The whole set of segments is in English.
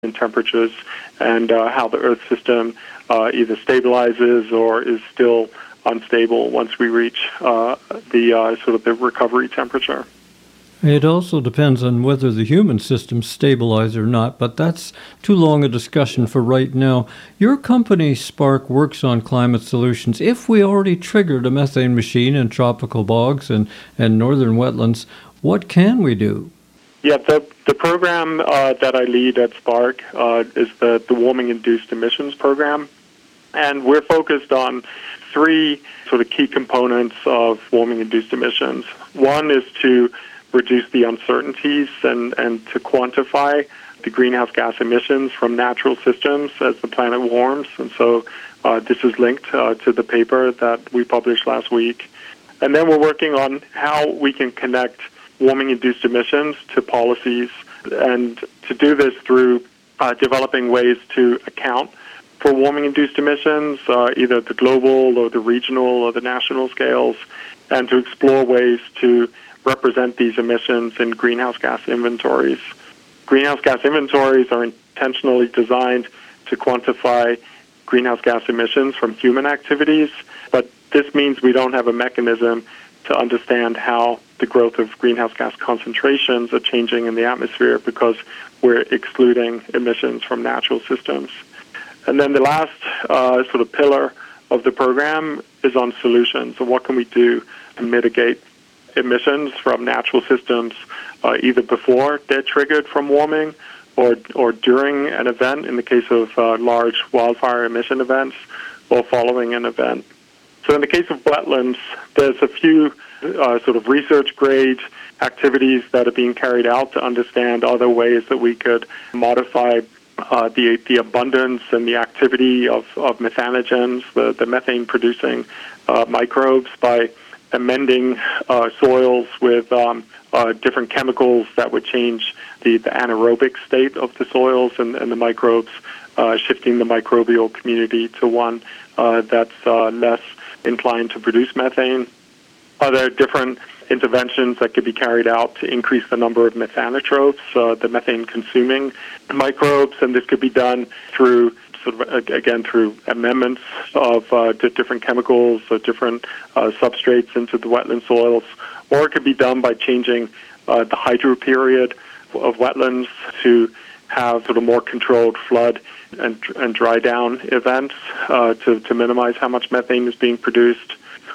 in temperatures and how the Earth system either stabilizes or is still unstable once we reach the recovery temperature. It also depends on whether the human systems stabilize or not, but that's too long a discussion for right now. Your company, Spark, works on climate solutions. If we already triggered a methane machine in tropical bogs and northern wetlands, what can we do? Yeah, the program that I lead at Spark is the warming-induced emissions program, and we're focused on three sort of key components of warming-induced emissions. One is to reduce the uncertainties and to quantify the greenhouse gas emissions from natural systems as the planet warms. And so this is linked to the paper that we published last week. And then we're working on how we can connect warming-induced emissions to policies, and to do this through developing ways to account for warming-induced emissions, either at the global or the regional or the national scales, and to explore ways to represent these emissions in greenhouse gas inventories. Greenhouse gas inventories are intentionally designed to quantify greenhouse gas emissions from human activities, but this means we don't have a mechanism to understand how the growth of greenhouse gas concentrations are changing in the atmosphere because we're excluding emissions from natural systems. And then the last sort of pillar of the program is on solutions. So what can we do to mitigate emissions from natural systems either before they're triggered from warming or during an event, in the case of large wildfire emission events, or following an event. So in the case of wetlands, there's a few sort of research-grade activities that are being carried out to understand other ways that we could modify the abundance and the activity of methanogens, the methane-producing microbes, by amending soils with different chemicals that would change the anaerobic state of the soils and the microbes, shifting the microbial community to one that's less inclined to produce methane. Other different interventions that could be carried out to increase the number of methanotrophs, the methane-consuming microbes, and this could be done through through amendments of different chemicals or different substrates into the wetland soils, or it could be done by changing the hydro period of wetlands to have sort of more controlled flood and dry down events to minimize how much methane is being produced.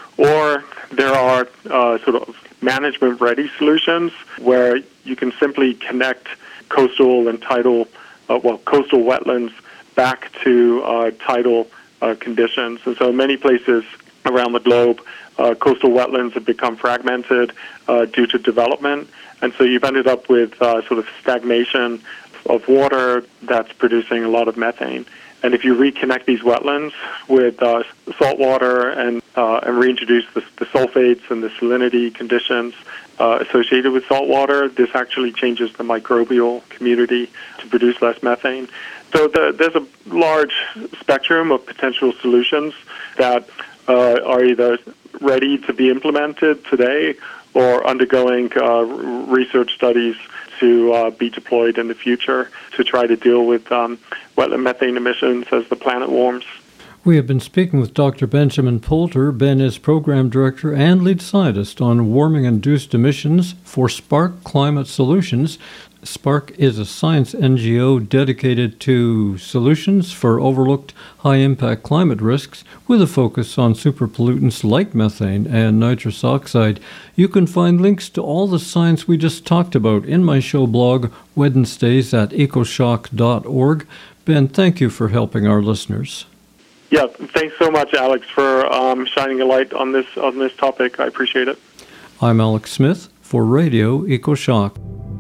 Or there are sort of management-ready solutions where you can simply connect coastal and tidal, coastal wetlands back to tidal conditions. And so in many places around the globe, coastal wetlands have become fragmented due to development. And so you've ended up with sort of stagnation of water that's producing a lot of methane. And if you reconnect these wetlands with salt water and reintroduce the sulfates and the salinity conditions associated with salt water, this actually changes the microbial community to produce less methane. So there's a large spectrum of potential solutions that are either ready to be implemented today or undergoing research studies to be deployed in the future to try to deal with wetland methane emissions as the planet warms. We have been speaking with Dr. Benjamin Poulter. Ben is Program Director and Lead Scientist on warming-induced emissions for Spark Climate Solutions. Spark is a science NGO dedicated to solutions for overlooked high-impact climate risks with a focus on superpollutants like methane and nitrous oxide. You can find links to all the science we just talked about in my show blog, Wednesdays at ecoshock.org. Ben, thank you for helping our listeners. Yeah, thanks so much, Alex, for shining a light on this topic. I appreciate it. I'm Alex Smith for Radio EcoShock.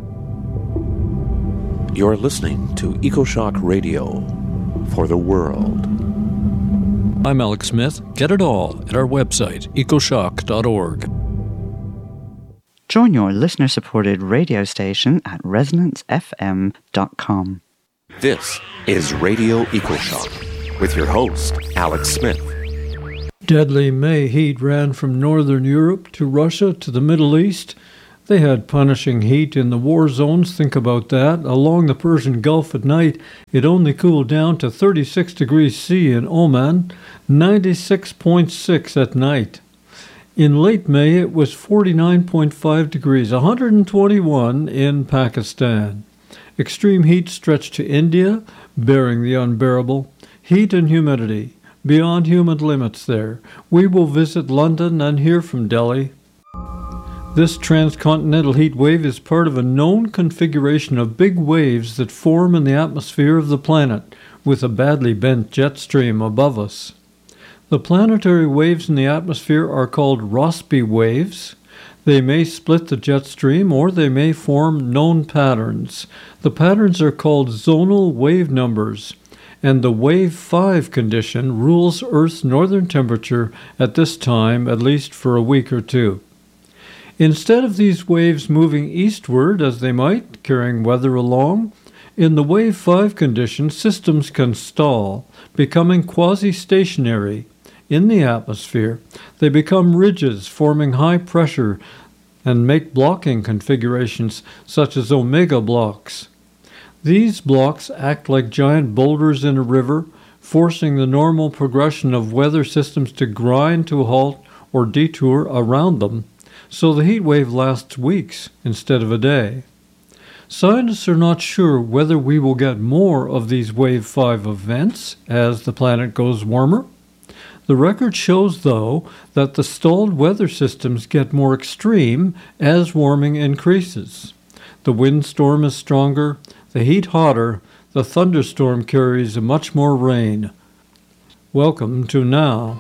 You're listening to EcoShock Radio for the world. I'm Alex Smith. Get it all at our website, ecoshock.org. Join your listener-supported radio station at ResonanceFM.com. This is Radio EcoShock with your host, Alex Smith. Deadly May heat ran from northern Europe to Russia to the Middle East. They had punishing heat in the war zones, think about that. Along the Persian Gulf at night, it only cooled down to 36 degrees C in Oman, 96.6 at night. In late May, it was 49.5 degrees, 121 in Pakistan. Extreme heat stretched to India, bearing the unbearable. Heat and humidity, beyond human limits there. We will visit London and hear from Delhi. This transcontinental heat wave is part of a known configuration of big waves that form in the atmosphere of the planet, with a badly bent jet stream above us. The planetary waves in the atmosphere are called Rossby waves. They may split the jet stream or they may form known patterns. The patterns are called zonal wave numbers, and the wave 5 condition rules Earth's northern temperature at this time, at least for a week or two. Instead of these waves moving eastward as they might, carrying weather along, in the wave 5 condition, systems can stall, becoming quasi-stationary in the atmosphere. They become ridges, forming high pressure, and make blocking configurations such as omega blocks. These blocks act like giant boulders in a river, forcing the normal progression of weather systems to grind to a halt or detour around them, so the heat wave lasts weeks instead of a day. Scientists are not sure whether we will get more of these wave 5 events as the planet goes warmer. The record shows, though, that the stalled weather systems get more extreme as warming increases. The windstorm is stronger, the heat hotter, the thunderstorm carries much more rain. Welcome to Now.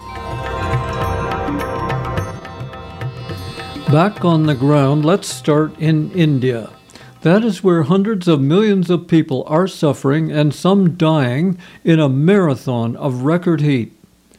Back on the ground, let's start in India. That is where hundreds of millions of people are suffering and some dying in a marathon of record heat.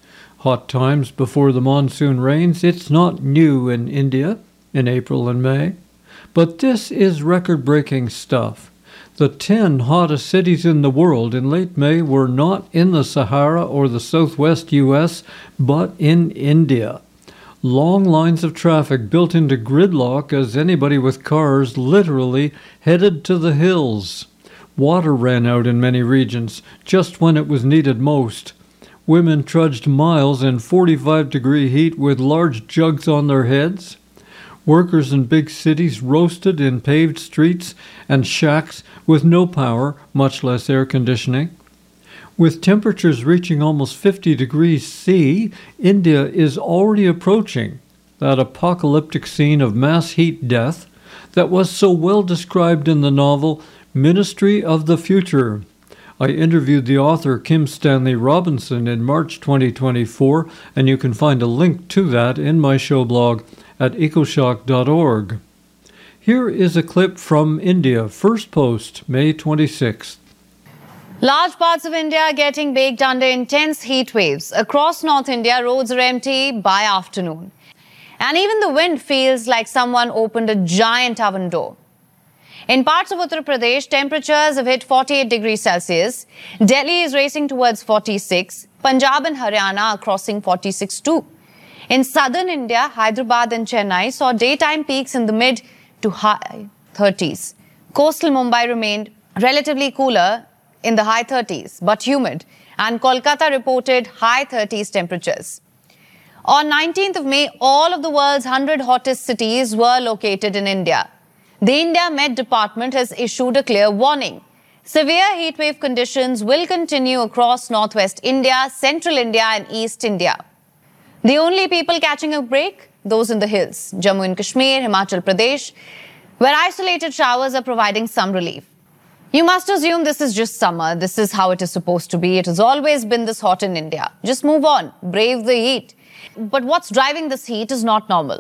Hot times before the monsoon rains, it's not new in India in April and May. But this is record-breaking stuff. The 10 hottest cities in the world in late May were not in the Sahara or the southwest U.S., but in India. Long lines of traffic built into gridlock as anybody with cars literally headed to the hills. Water ran out in many regions just when it was needed most. Women trudged miles in 45-degree heat with large jugs on their heads. Workers in big cities roasted in paved streets and shacks with no power, much less air conditioning. With temperatures reaching almost 50 degrees C, India is already approaching that apocalyptic scene of mass heat death that was so well described in the novel Ministry of the Future. I interviewed the author Kim Stanley Robinson in March 2024, and you can find a link to that in my show blog at ecoshock.org. Here is a clip from India, first post, May 26th. Large parts of India are getting baked under intense heat waves. Across North India, roads are empty by afternoon. And even the wind feels like someone opened a giant oven door. In parts of Uttar Pradesh, temperatures have hit 48 degrees Celsius. Delhi is racing towards 46. Punjab and Haryana are crossing 46 too. In southern India, Hyderabad and Chennai saw daytime peaks in the mid to high 30s. Coastal Mumbai remained relatively cooler in the high 30s, but humid, and Kolkata reported high 30s temperatures. On 19th of May, all of the world's 100 hottest cities were located in India. The India Met Department has issued a clear warning. Severe heatwave conditions will continue across northwest India, central India and east India. The only people catching a break? Those in the hills, Jammu and Kashmir, Himachal Pradesh, where isolated showers are providing some relief. You must assume this is just summer. This is how it is supposed to be. It has always been this hot in India. Just move on. Brave the heat. But what's driving this heat is not normal.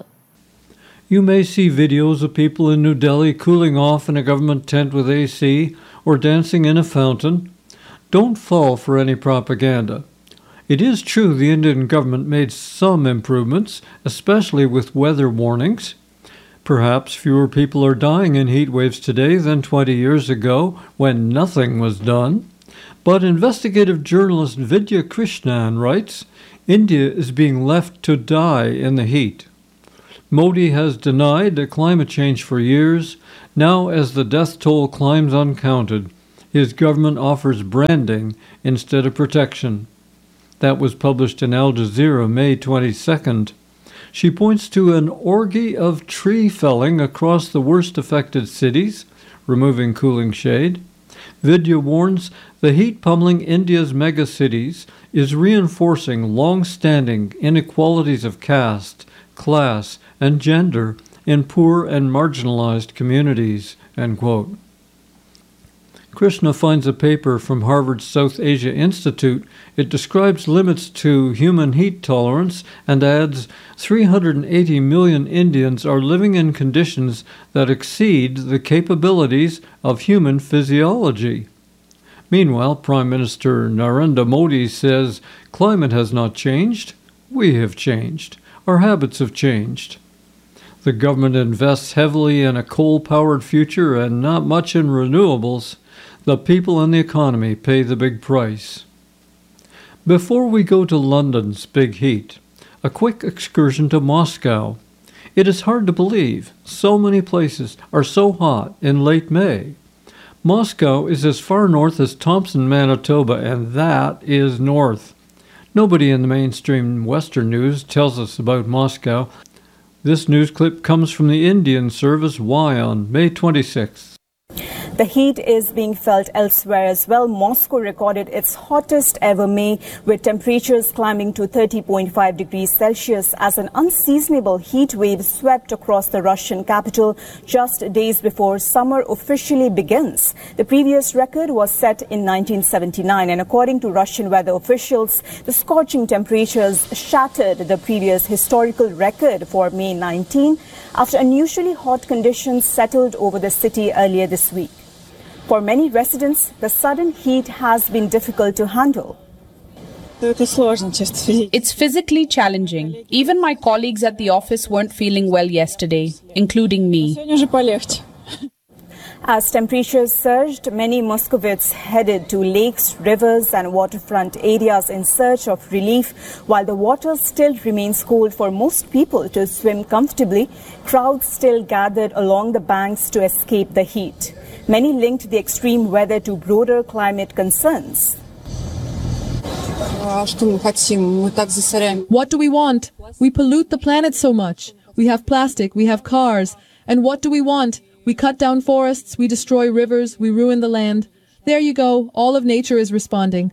You may see videos of people in New Delhi cooling off in a government tent with AC or dancing in a fountain. Don't fall for any propaganda. It is true the Indian government made some improvements, especially with weather warnings. Perhaps fewer people are dying in heat waves today than 20 years ago when nothing was done. But investigative journalist Vidya Krishnan writes, India is being left to die in the heat. Modi has denied climate change for years. Now, as the death toll climbs uncounted, his government offers branding instead of protection. That was published in Al Jazeera May 22nd. She points to an orgy of tree felling across the worst affected cities, removing cooling shade. Vidya warns the heat pummeling India's megacities is reinforcing long-standing inequalities of caste, class, and gender in poor and marginalized communities, end quote. Krishna finds a paper from Harvard's South Asia Institute. It describes limits to human heat tolerance and adds 380 million Indians are living in conditions that exceed the capabilities of human physiology. Meanwhile, Prime Minister Narendra Modi says climate has not changed. We have changed. Our habits have changed. The government invests heavily in a coal-powered future and not much in renewables. The people and the economy pay the big price. Before we go to London's big heat, a quick excursion to Moscow. It is hard to believe so many places are so hot in late May. Moscow is as far north as Thompson, Manitoba, and that is north. Nobody in the mainstream Western news tells us about Moscow. This news clip comes from the Indian service Y on May 26th. The heat is being felt elsewhere as well. Moscow recorded its hottest ever May, with temperatures climbing to 30.5 degrees Celsius as an unseasonable heat wave swept across the Russian capital just days before summer officially begins. The previous record was set in 1979, and according to Russian weather officials, the scorching temperatures shattered the previous historical record for May 19 after unusually hot conditions settled over the city earlier this week. For many residents, the sudden heat has been difficult to handle. It's physically challenging. Even my colleagues at the office weren't feeling well yesterday, including me. As temperatures surged, many Moscovites headed to lakes, rivers and waterfront areas in search of relief. While the water still remains cold for most people to swim comfortably, crowds still gathered along the banks to escape the heat. Many linked the extreme weather to broader climate concerns. What do we want? We pollute the planet so much. We have plastic, we have cars. And what do we want? We cut down forests, we destroy rivers, we ruin the land. There you go, all of nature is responding.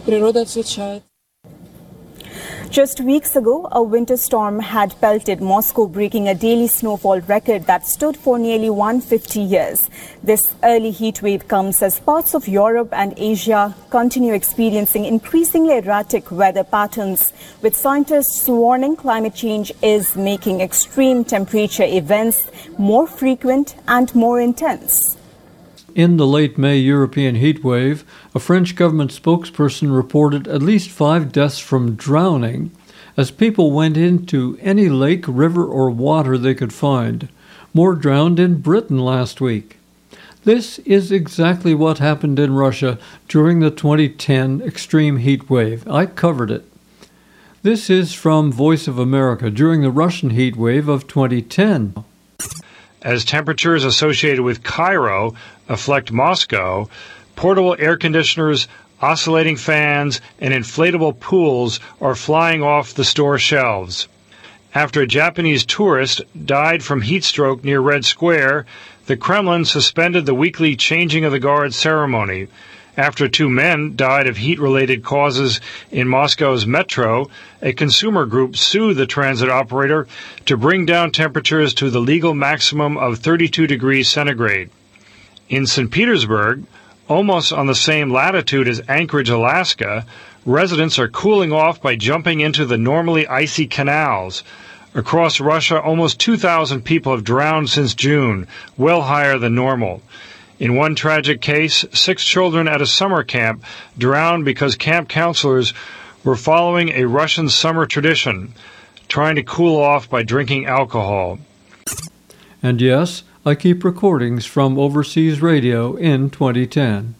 Just weeks ago, a winter storm had pelted Moscow, breaking a daily snowfall record that stood for nearly 150 years. This early heat wave comes as parts of Europe and Asia continue experiencing increasingly erratic weather patterns, with scientists warning climate change is making extreme temperature events more frequent and more intense. In the late May European heat wave, a French government spokesperson reported at least 5 deaths from drowning as people went into any lake, river, or water they could find. More drowned in Britain last week. This is exactly what happened in Russia during the 2010 extreme heat wave. I covered it. This is from Voice of America during the Russian heat wave of 2010. As temperatures associated with Cairo affect Moscow, portable air conditioners, oscillating fans, and inflatable pools are flying off the store shelves. After a Japanese tourist died from heat stroke near Red Square, the Kremlin suspended the weekly changing of the guard ceremony. After 2 men died of heat-related causes in Moscow's metro, a consumer group sued the transit operator to bring down temperatures to the legal maximum of 32 degrees centigrade. In St. Petersburg, almost on the same latitude as Anchorage, Alaska, residents are cooling off by jumping into the normally icy canals. Across Russia, almost 2,000 people have drowned since June, well higher than normal. In one tragic case, 6 children at a summer camp drowned because camp counselors were following a Russian summer tradition, trying to cool off by drinking alcohol. And yes, I keep recordings from overseas radio in 2010.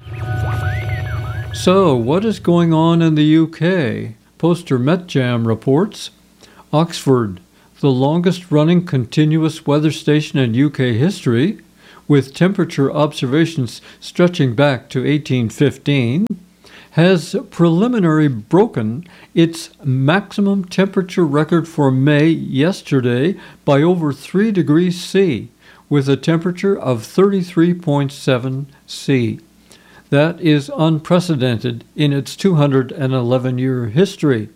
So, what is going on in the UK? Poster Met Jam reports. Oxford, the longest-running continuous weather station in UK history, with temperature observations stretching back to 1815, has preliminarily broken its maximum temperature record for May yesterday by over 3 degrees C, with a temperature of 33.7 C. That is unprecedented in its 211-year history.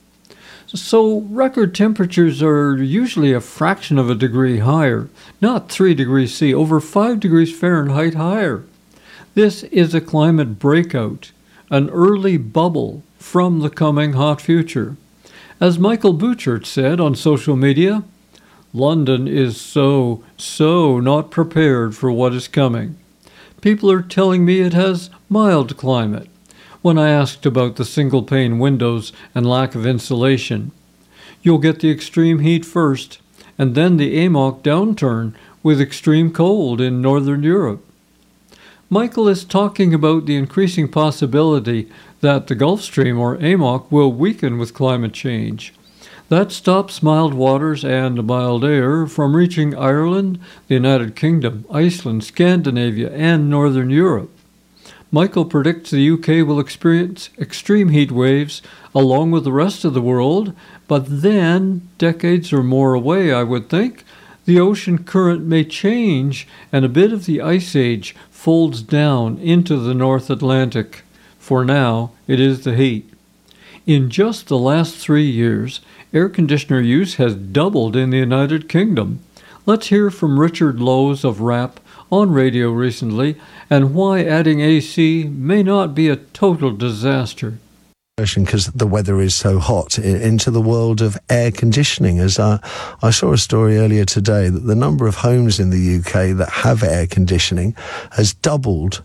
So record temperatures are usually a fraction of a degree higher, not 3 degrees C, over 5 degrees Fahrenheit higher. This is a climate breakout, an early bubble from the coming hot future. As Michael Bouchard said on social media, London is so not prepared for what is coming. People are telling me it has mild climate, when I asked about the single-pane windows and lack of insulation. You'll get the extreme heat first, and then the AMOC downturn with extreme cold in Northern Europe. Michael is talking about the increasing possibility that the Gulf Stream, or AMOC, will weaken with climate change. That stops mild waters and mild air from reaching Ireland, the United Kingdom, Iceland, Scandinavia, and Northern Europe. Michael predicts the UK will experience extreme heat waves along with the rest of the world, but then, decades or more away, I would think, the ocean current may change and a bit of the ice age folds down into the North Atlantic. For now, it is the heat. In just the last 3 years, air conditioner use has doubled in the United Kingdom. Let's hear from Richard Lowes of RAP on radio recently, and why adding AC may not be a total disaster. Because the weather is so hot, into the world of air conditioning. As I saw a story earlier today that the number of homes in the UK that have air conditioning has doubled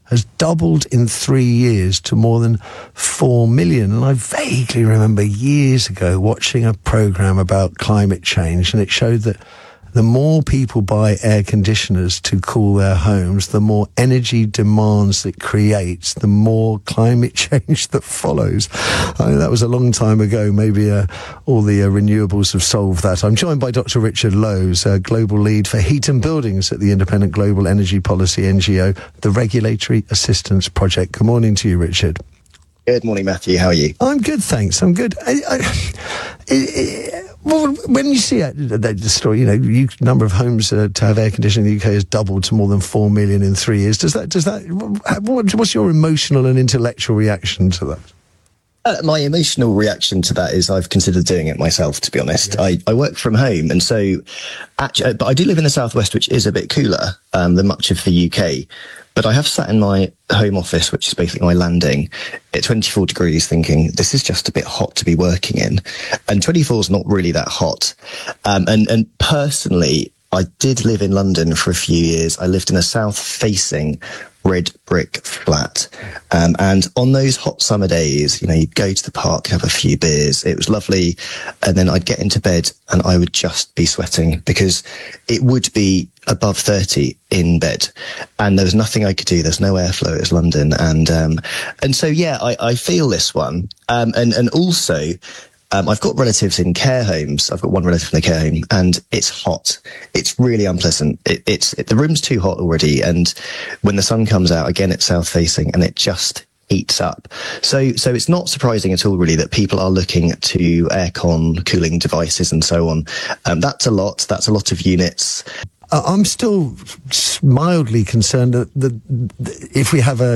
in 3 years to more than 4 million. And I vaguely remember years ago watching a programme about climate change, and it showed that the more people buy air conditioners to cool their homes, the more energy demands it creates, the more climate change that follows. I mean, that was a long time ago. Maybe all the renewables have solved that. I'm joined by Dr. Richard Lowes, Global Lead for Heat and Buildings at the Independent Global Energy Policy NGO, the Regulatory Assistance Project. Good morning to you, Richard. Good morning, Matthew. How are you? I'm good, thanks. I'm good. Well, when you see the story, number of homes to have air conditioning in the UK has doubled to more than 4 million in 3 years. What's your emotional and intellectual reaction to that? My emotional reaction to that is I've considered doing it myself, to be honest. Yeah. I work from home, and so actually, but I do live in the southwest, which is a bit cooler than much of the UK. But I have sat in my home office, which is basically my landing, at 24 degrees thinking, this is just a bit hot to be working in. And 24 is not really that hot. And personally, I did live in London for a few years. I lived in a south-facing red brick flat. And on those hot summer days, you'd go to the park, have a few beers. It was lovely. And then I'd get into bed and I would just be sweating because it would be above 30 in bed. And there was nothing I could do. There's no airflow. It was London. And so, yeah, I feel this one. And also, I've got relatives in care homes. I've got one relative in a care home, and it's hot. It's really unpleasant. The room's too hot already, and when the sun comes out, again, it's south-facing, and it just heats up. So it's not surprising at all, really, that people are looking to aircon cooling devices and so on. That's a lot. That's a lot of units. I'm still mildly concerned that if we have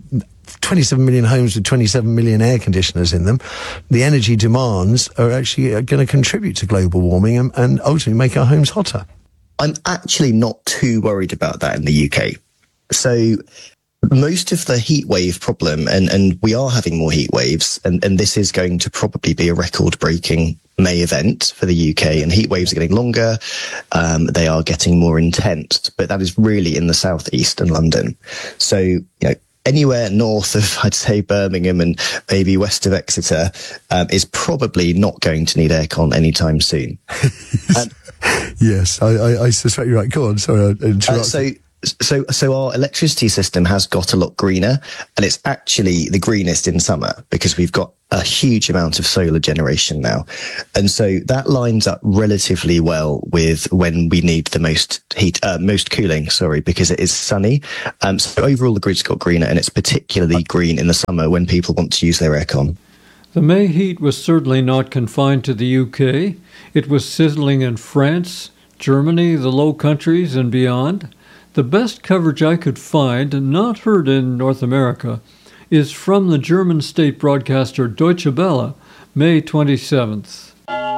27 million homes with 27 million air conditioners in them, the energy demands are actually going to contribute to global warming and ultimately make our homes hotter. I'm actually not too worried about that in the UK. So most of the heat wave problem, and we are having more heat waves, and this is going to probably be a record-breaking May event for the UK, and heat waves are getting longer. They are getting more intense, but that is really in the southeast and London. So, anywhere north of, I'd say, Birmingham and maybe west of Exeter is probably not going to need aircon anytime soon. Yes, I suspect you're right. Go on, sorry, I interrupted. So our electricity system has got a lot greener, and it's actually the greenest in summer because we've got a huge amount of solar generation now. And so that lines up relatively well with when we need the most cooling, because it is sunny. So overall, the grid's got greener, and it's particularly green in the summer when people want to use their aircon. The May heat was certainly not confined to the UK. It was sizzling in France, Germany, the Low Countries, and beyond. The best coverage I could find, not heard in North America, is from the German state broadcaster Deutsche Welle, May 27th.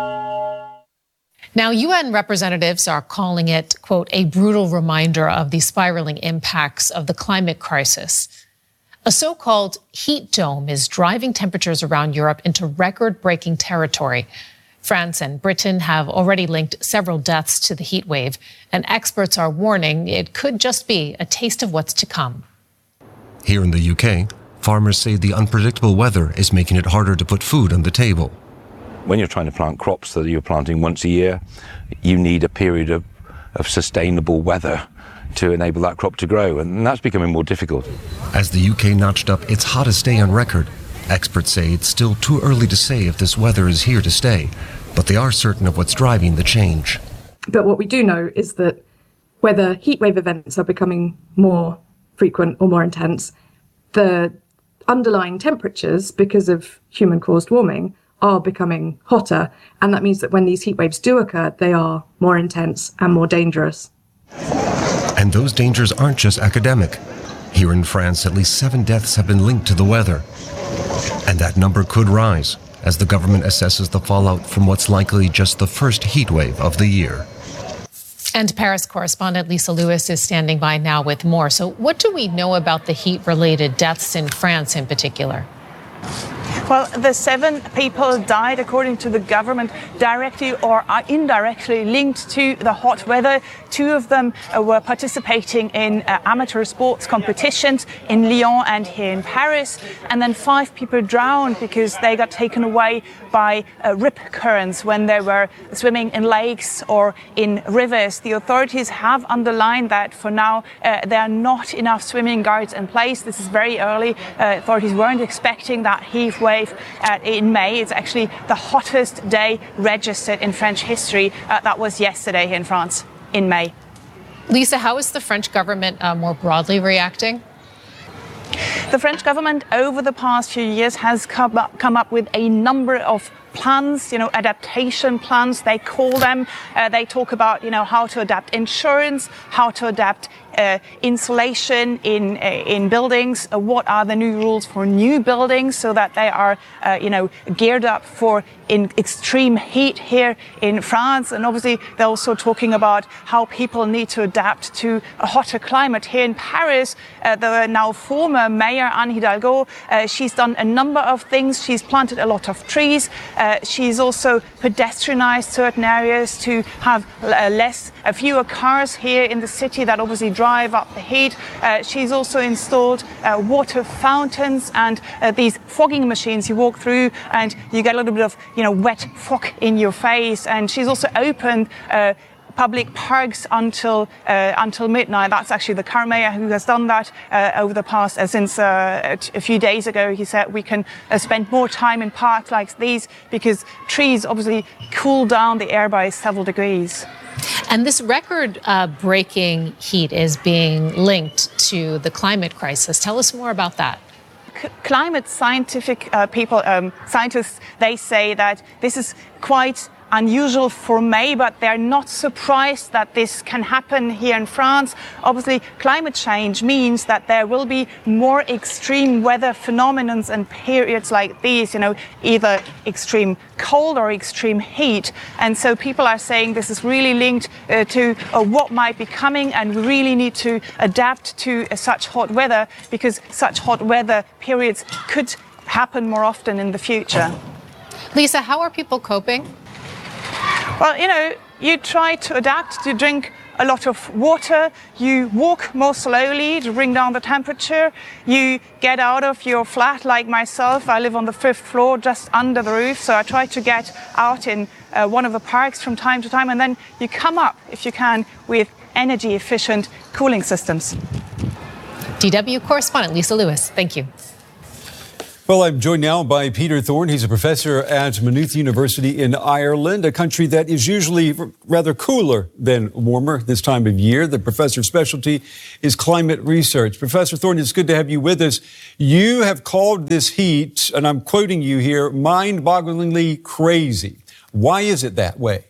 Now, UN representatives are calling it, quote, a brutal reminder of the spiraling impacts of the climate crisis. A so-called heat dome is driving temperatures around Europe into record-breaking territory. France and Britain have already linked several deaths to the heat wave, and experts are warning it could just be a taste of what's to come. Here in the UK, farmers say the unpredictable weather is making it harder to put food on the table. When you're trying to plant crops that you're planting once a year, you need a period of sustainable weather to enable that crop to grow, and that's becoming more difficult. As the UK notched up its hottest day on record, experts say it's still too early to say if this weather is here to stay, but they are certain of what's driving the change. But what we do know is that whether heatwave events are becoming more frequent or more intense, the underlying temperatures, because of human-caused warming, are becoming hotter. And that means that when these heatwaves do occur, they are more intense and more dangerous. And those dangers aren't just academic. Here in France, at least 7 deaths have been linked to the weather. And that number could rise as the government assesses the fallout from what's likely just the first heat wave of the year. And Paris correspondent Lisa Lewis is standing by now with more. So what do we know about the heat-related deaths in France in particular? Well, the 7 people died, according to the government, directly or indirectly linked to the hot weather. 2 of them were participating in amateur sports competitions in Lyon and here in Paris. And then 5 people drowned because they got taken away by rip currents when they were swimming in lakes or in rivers. The authorities have underlined that for now there are not enough swimming guards in place. This is very early. Authorities weren't expecting that heat wave in May. It's actually the hottest day registered in French history. That was yesterday here in France in May. Lisa, how is the French government more broadly reacting? The French government over the past few years has come up with a number of plans, adaptation plans, they call them. They talk about, how to adapt insurance, how to adapt insulation in buildings, what are the new rules for new buildings so that they are, geared up for in extreme heat here in France. And obviously, they're also talking about how people need to adapt to a hotter climate. Here in Paris, the now former mayor, Anne Hidalgo, she's done a number of things. She's planted a lot of trees. She's also pedestrianized certain areas to have fewer cars here in the city that obviously drive up the heat. She's also installed water fountains and these fogging machines you walk through and you get a little bit of wet fog in your face. And she's also opened public parks until midnight. That's actually the current mayor who has done that over the past, since a few days ago. He said we can spend more time in parks like these because trees obviously cool down the air by several degrees. And this record-breaking heat is being linked to the climate crisis. Tell us more about that. Climate scientific scientists, they say that this is quite unusual for May, but they're not surprised that this can happen here in France. Obviously, climate change means that there will be more extreme weather phenomena and periods like these, either extreme cold or extreme heat. And so people are saying this is really linked to what might be coming, and we really need to adapt to such hot weather because such hot weather periods could happen more often in the future. Lisa, how are people coping? Well, you try to adapt, to drink a lot of water, you walk more slowly to bring down the temperature, you get out of your flat like myself. I live on the 5th floor, just under the roof, so I try to get out in one of the parks from time to time, and then you come up, if you can, with energy-efficient cooling systems. DW correspondent Lisa Lewis, thank you. Well, I'm joined now by Peter Thorne. He's a professor at Maynooth University in Ireland, a country that is usually rather cooler than warmer this time of year. The professor's specialty is climate research. Professor Thorne, it's good to have you with us. You have called this heat, and I'm quoting you here, mind-bogglingly crazy. Why is it that way?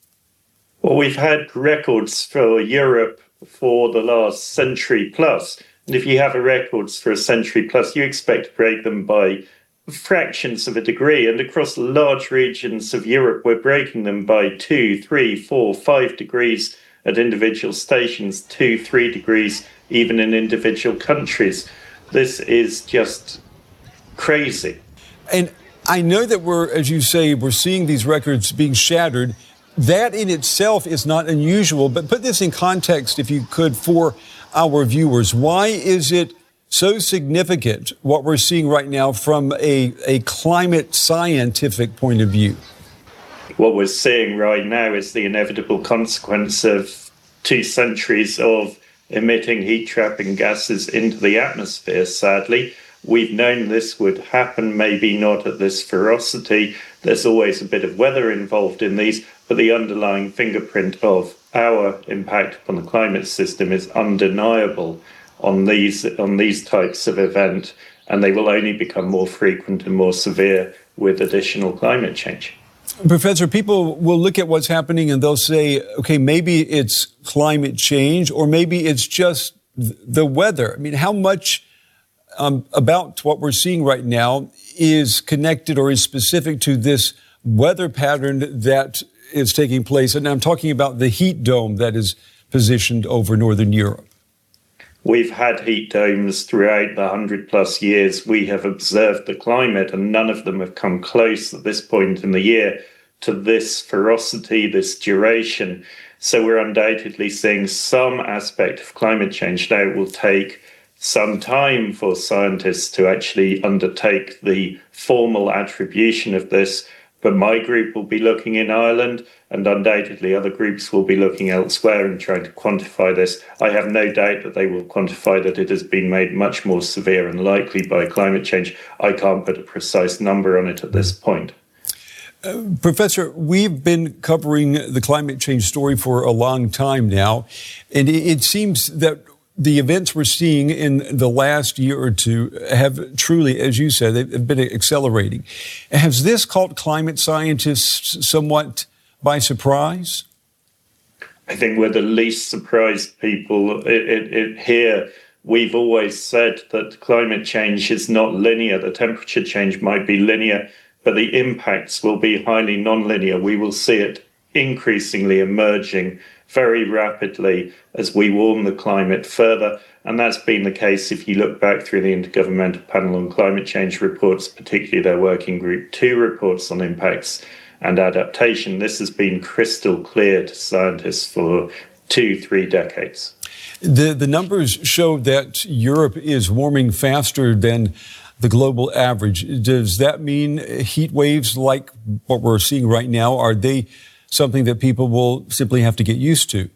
Well, we've had records for Europe for the last century plus. And if you have a records for a century plus, you expect to break them by fractions of a degree. And across large regions of Europe, we're breaking them by 2, 3, 4, 5 degrees at individual stations, 2, 3 degrees even in individual countries. This is just crazy. And I know that as you say, we're seeing these records being shattered. That in itself is not unusual, but put this in context, if you could, for our viewers. Why is it so significant what we're seeing right now from a climate scientific point of view? What we're seeing right now is the inevitable consequence of 2 centuries of emitting heat-trapping gases into the atmosphere, sadly. We've known this would happen, maybe not at this ferocity. There's always a bit of weather involved in these, but the underlying fingerprint of our impact upon the climate system is undeniable on these types of event, and they will only become more frequent and more severe with additional climate change. Professor, people will look at what's happening and they'll say, okay, maybe it's climate change or maybe it's just the weather. I mean, how much about what we're seeing right now is connected or is specific to this weather pattern that is taking place? And I'm talking about the heat dome that is positioned over Northern Europe. We've had heat domes throughout the 100+ years we have observed the climate, and none of them have come close at this point in the year to this ferocity, this duration. So we're undoubtedly seeing some aspect of climate change. Now, it will take some time for scientists to actually undertake the formal attribution of this. But my group will be looking in Ireland, and undoubtedly other groups will be looking elsewhere and trying to quantify this. I have no doubt that they will quantify that it has been made much more severe and likely by climate change. I can't put a precise number on it at this point. Professor, we've been covering the climate change story for a long time now, and it seems that the events we're seeing in the last year or two have truly, as you said, they've been accelerating. Has this caught climate scientists somewhat by surprise? I think we're the least surprised people here. We've always said that climate change is not linear. The temperature change might be linear, but the impacts will be highly nonlinear. We will see it increasingly emerging very rapidly as we warm the climate further. And that's been the case if you look back through the Intergovernmental Panel on Climate Change reports, particularly their Working Group 2 reports on impacts and adaptation. This has been crystal clear to scientists for 2-3 decades. The numbers show that Europe is warming faster than the global average. Does that mean heat waves like what we're seeing right now, are they something that people will simply have to get used to?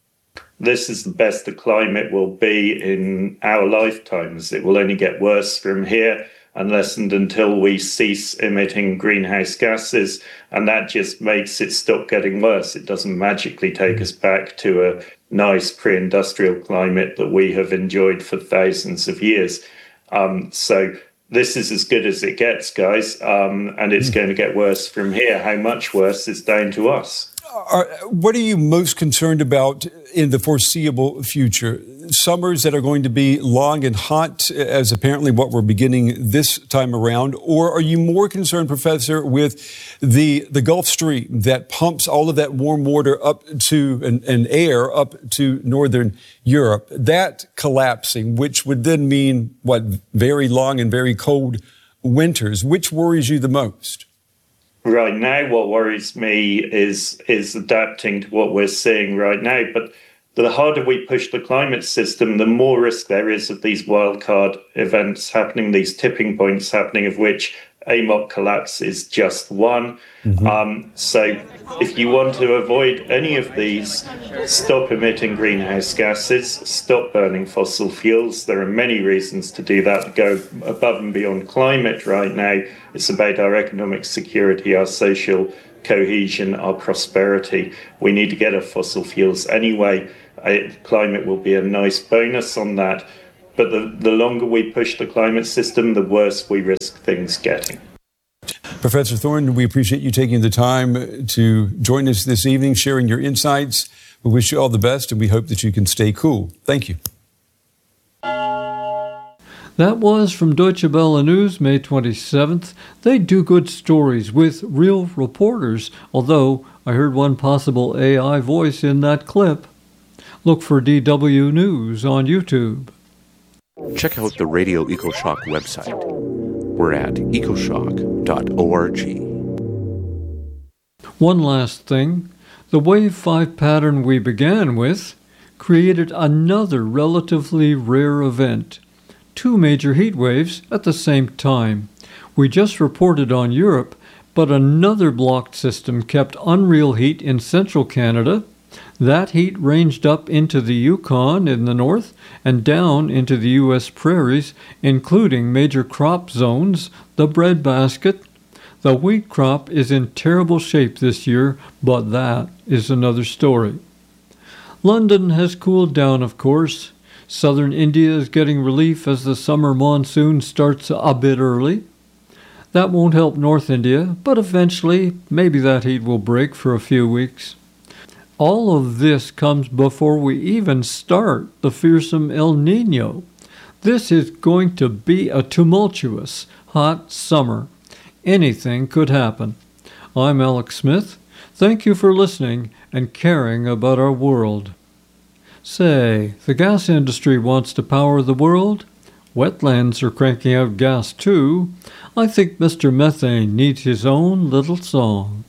This is the best the climate will be in our lifetimes. It will only get worse from here unless and until we cease emitting greenhouse gases. And that just makes it stop getting worse. It doesn't magically take us back to a nice pre-industrial climate that we have enjoyed for thousands of years. So this is as good as it gets, guys, and it's going to get worse from here. How much worse is down to us. What are you most concerned about in the foreseeable future? Summers that are going to be long and hot, as apparently what we're beginning this time around? Or are you more concerned, Professor, with the Gulf Stream that pumps all of that warm water up to, and air up to Northern Europe, that collapsing, which would then mean, very long and very cold winters? Which worries you the most? Right now, what worries me is adapting to what we're seeing right now. But the harder we push the climate system, the more risk there is of these wildcard events happening, these tipping points happening, of which AMOC collapse is just one. So if you want to avoid any of these, stop emitting greenhouse gases, stop burning fossil fuels. There are many reasons to do that, go above and beyond climate right now. It's about our economic security, our social cohesion, our prosperity. We need to get off fossil fuels anyway. Climate will be a nice bonus on that. But the longer we push the climate system, the worse we risk things getting. Professor Thorne, we appreciate you taking the time to join us this evening, sharing your insights. We wish you all the best, and we hope that you can stay cool. Thank you. That was from Deutsche Welle News, May 27th. They do good stories with real reporters, although I heard one possible AI voice in that clip. Look for DW News on YouTube. Check out the Radio EcoShock website. We're at ecoshock.org. One last thing. The Wave 5 pattern we began with created another relatively rare event. 2 major heat waves at the same time. We just reported on Europe, but another blocked system kept unreal heat in central Canada. That heat ranged up into the Yukon in the north and down into the U.S. prairies, including major crop zones, the breadbasket. The wheat crop is in terrible shape this year, but that is another story. London has cooled down, of course. Southern India is getting relief as the summer monsoon starts a bit early. That won't help North India, but eventually maybe that heat will break for a few weeks. All of this comes before we even start the fearsome El Niño. This is going to be a tumultuous, hot summer. Anything could happen. I'm Alex Smith. Thank you for listening and caring about our world. Say, the gas industry wants to power the world. Wetlands are cranking out gas too. I think Mr. Methane needs his own little song.